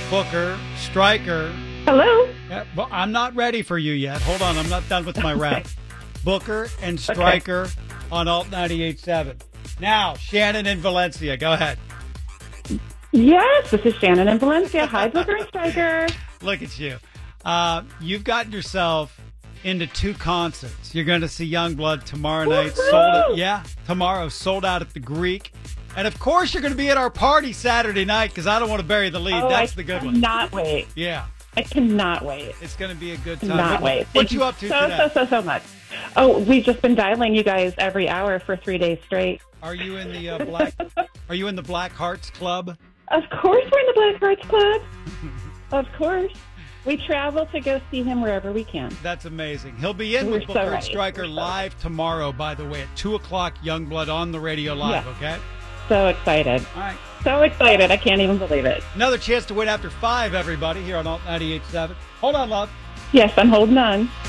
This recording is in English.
Booker, Stryker. Hello. Yeah, well, I'm not ready for you yet. Hold on, I'm not done with my rap. Booker and Stryker on Alt 98.7. Now, Shannon in Valencia. Go ahead. Yes, this is Shannon in Valencia. Hi, Booker and Stryker. Look at you. You've gotten yourself into 2 concerts. You're going to see Youngblood tomorrow night. Tomorrow, sold out at the Greek. And, of course, you're going to be at our party Saturday night because I don't want to bury the lead. That's the good one. I cannot wait. Yeah. I cannot wait. It's going to be a good time. Cannot wait. What you up to today? So much. Oh, we've just been dialing you guys every hour for 3 days straight. Are you in the Black? Are you in the Black Hearts Club? Of course we're in the Black Hearts Club. Of course. We travel to go see him wherever we can. That's amazing. He'll be in with Booker and Stryker live tomorrow, by the way, at 2 o'clock, Youngblood on the radio live, okay? So excited. All right. So excited. I can't even believe it. Another chance to win after 5, everybody, here on Alt 98.7. Hold on, love. Yes, I'm holding on.